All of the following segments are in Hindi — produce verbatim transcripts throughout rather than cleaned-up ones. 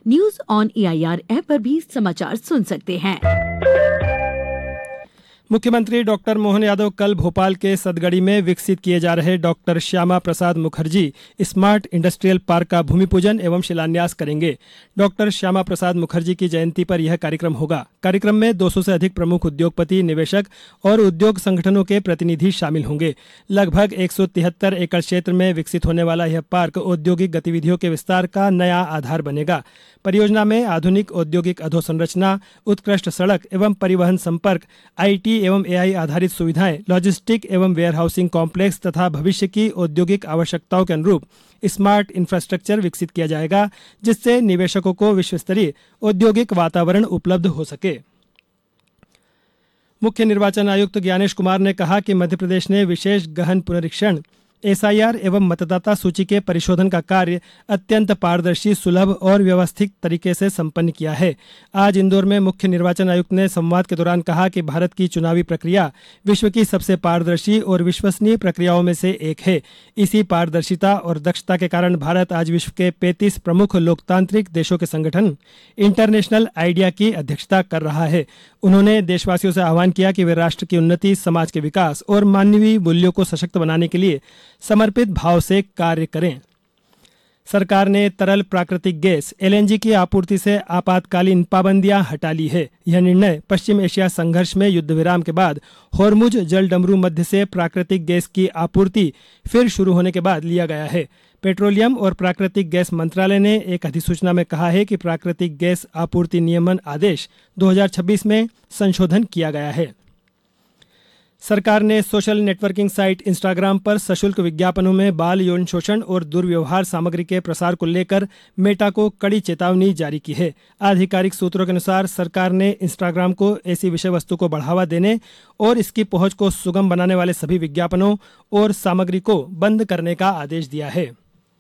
News on A I R app पर भी समाचार सुन सकते हैं। मुख्यमंत्री डॉक्टर मोहन यादव कल भोपाल के सदगड़ी में विकसित किए जा रहे doctor Shyama Prasad Mukherjee smart industrial park का भूमि पूजन एवं शिलान्यास करेंगे। डॉक्टर श्यामा प्रसाद मुखर्जी की जयंती पर यह कार्यक्रम होगा। कार्यक्रम में दो सौ से अधिक प्रमुख उद्योगपति, निवेशक और उद्योग संगठनों के प्रतिनिधि शामिल होंगे। लगभग एक सौ तिहत्तर एकड़ क्षेत्र में विकसित होने वाला यह पार्क औद्योगिक गतिविधियों के विस्तार का नया आधार बनेगा। परियोजना में आधुनिक औद्योगिक अधोसंरचना, उत्कृष्ट सड़क एवं परिवहन संपर्क, आईटी एवं एआई आधारित सुविधाएं, लॉजिस्टिक एवं वेयरहाउसिंग कॉम्प्लेक्स तथा भविष्य की औद्योगिक आवश्यकताओं के अनुरूप स्मार्ट इंफ्रास्ट्रक्चर विकसित किया जाएगा, जिससे निवेशकों को विश्वस्तरीय औद्योगिक वातावरण उपलब्ध हो सके। मुख्य निर्वाचन आयुक्त ज्ञानेश कुमार ने कहा कि मध्य प्रदेश ने विशेष गहन पुनरीक्षण, एस आई आर एवं मतदाता सूची के परिशोधन का कार्य अत्यंत पारदर्शी, सुलभ और व्यवस्थित तरीके से संपन्न किया है। आज इंदौर में मुख्य निर्वाचन आयुक्त ने संवाद के दौरान कहा कि भारत की चुनावी प्रक्रिया विश्व की सबसे पारदर्शी और विश्वसनीय प्रक्रियाओं में से एक है। इसी पारदर्शिता और दक्षता के कारण भारत आज विश्व के पैंतीस प्रमुख लोकतांत्रिक देशों के संगठन इंटरनेशनल आइडिया की अध्यक्षता कर रहा है। उन्होंने देशवासियों से आह्वान किया कि वे राष्ट्र की उन्नति, समाज के विकास और मानवीय मूल्यों को सशक्त बनाने के लिए समर्पित भाव से कार्य करें। सरकार ने तरल प्राकृतिक गैस एल एन जी की आपूर्ति से आपातकालीन पाबंदियां हटा ली है। यह निर्णय पश्चिम एशिया संघर्ष में युद्ध विराम के बाद होर्मुज जलडमरू मध्य से प्राकृतिक गैस की आपूर्ति फिर शुरू होने के बाद लिया गया है। पेट्रोलियम और प्राकृतिक गैस मंत्रालय ने एक अधिसूचना में कहा है कि प्राकृतिक गैस आपूर्ति नियमन आदेश दो हज़ार छब्बीस में संशोधन किया गया है। सरकार ने सोशल नेटवर्किंग साइट इंस्टाग्राम पर सशुल्क विज्ञापनों में बाल यौन शोषण और दुर्व्यवहार सामग्री के प्रसार को लेकर मेटा को कड़ी चेतावनी जारी की है। आधिकारिक सूत्रों के अनुसार सरकार ने इंस्टाग्राम को ऐसी विषय वस्तु को बढ़ावा देने और इसकी पहुंच को सुगम बनाने वाले सभी विज्ञापनों और सामग्री को बंद करने का आदेश दिया है।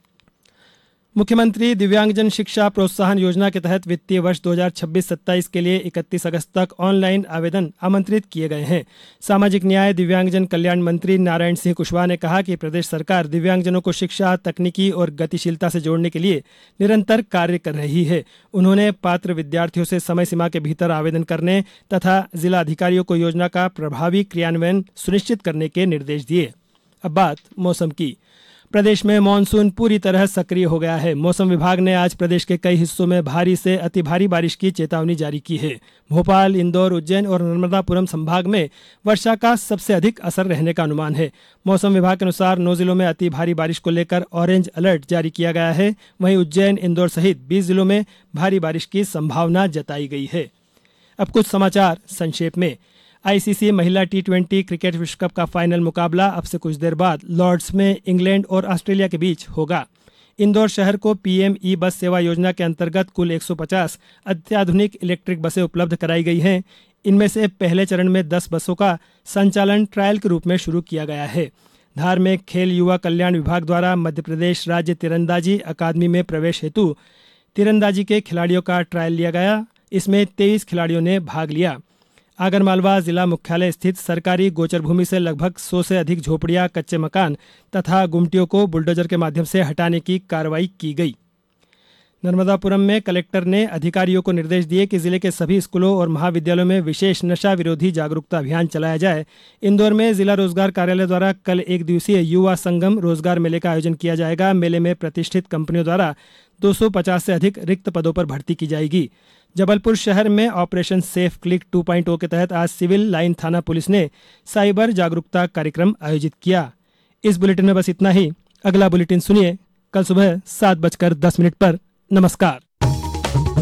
मुख्यमंत्री दिव्यांगजन शिक्षा प्रोत्साहन योजना के तहत वित्तीय वर्ष दो हज़ार छब्बीस सत्ताईस के लिए इकतीस अगस्त तक ऑनलाइन आवेदन आमंत्रित किए गए हैं। सामाजिक न्याय दिव्यांगजन कल्याण मंत्री नारायण सिंह कुशवाहा ने कहा कि प्रदेश सरकार दिव्यांगजनों को शिक्षा, तकनीकी और गतिशीलता से जोड़ने के लिए निरंतर कार्य कर रही है। उन्होंने पात्र विद्यार्थियों से समय सीमा के भीतर आवेदन करने तथा जिला अधिकारियों को योजना का प्रभावी क्रियान्वयन सुनिश्चित करने के निर्देश दिए। अब बात मौसम की। प्रदेश में मानसून पूरी तरह सक्रिय हो गया है। मौसम विभाग ने आज प्रदेश के कई हिस्सों में भारी से अति भारी बारिश की चेतावनी जारी की है। भोपाल, इंदौर, उज्जैन और नर्मदापुरम संभाग में वर्षा का सबसे अधिक असर रहने का अनुमान है। मौसम विभाग के अनुसार नौ जिलों में अति भारी बारिश को लेकर ऑरेंज अलर्ट जारी किया गया है। वहीं उज्जैन, इंदौर सहित बीस जिलों में भारी बारिश की संभावना जताई गई है। अब कुछ समाचार संक्षेप में। आई सी सी महिला टी ट्वेंटी क्रिकेट विश्व कप का फाइनल मुकाबला अब से कुछ देर बाद लॉर्ड्स में इंग्लैंड और ऑस्ट्रेलिया के बीच होगा। इंदौर शहर को पी एम ई बस सेवा योजना के अंतर्गत कुल एक सौ पचास अत्याधुनिक इलेक्ट्रिक बसें उपलब्ध कराई गई हैं। इनमें से पहले चरण में दस बसों का संचालन ट्रायल के रूप में शुरू किया गया है। धार में खेल युवा कल्याण विभाग द्वारा मध्य प्रदेश राज्य तीरंदाजी अकादमी में प्रवेश हेतु तीरंदाजी के खिलाड़ियों का ट्रायल लिया गया। इसमें तेईस खिलाड़ियों ने भाग लिया। आगरमालवा जिला मुख्यालय स्थित सरकारी गोचर भूमि से लगभग सौ से अधिक झोपड़ियां, कच्चे मकान तथा गुमटियों को बुलडोजर के माध्यम से हटाने की कार्रवाई की गई। नर्मदापुरम में कलेक्टर ने अधिकारियों को निर्देश दिए कि जिले के सभी स्कूलों और महाविद्यालयों में विशेष नशा विरोधी जागरूकता अभियान चलाया जाए। इंदौर में जिला रोजगार कार्यालय द्वारा कल एक दिवसीय युवा संगम रोजगार मेले का आयोजन किया जाएगा। मेले में प्रतिष्ठित कंपनियों द्वारा दो सौ पचास से अधिक रिक्त पदों पर भर्ती की जाएगी। जबलपुर शहर में operation safe click two point ओ के तहत आज सिविल लाइन थाना पुलिस ने साइबर जागरूकता कार्यक्रम आयोजित किया। इस बुलेटिन में बस इतना ही। अगला बुलेटिन सुनिए कल सुबह सात बजकर दस मिनट पर। नमस्कार।